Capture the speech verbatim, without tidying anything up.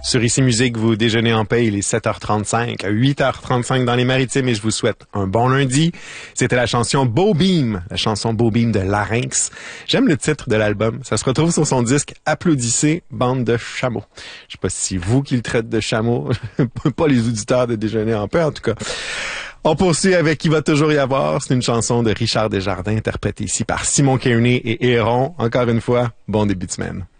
Sur Ici Musique, vous déjeunez en paix, il est sept heures trente-cinq, huit heures trente-cinq dans les Maritimes et je vous souhaite un bon lundi. C'était la chanson Beau Beam, la chanson Beau Beam de Larynx. J'aime le titre de l'album. Ça se retrouve sur son disque Applaudissez, bande de chameaux. Je sais pas si c'est vous qui le traite de chameau, pas les auditeurs de déjeuner en paix en tout cas. On poursuit avec Il va toujours y avoir. C'est une chanson de Richard Desjardins interprétée ici par Simon Kearney et Héron. Encore une fois, bon début de semaine.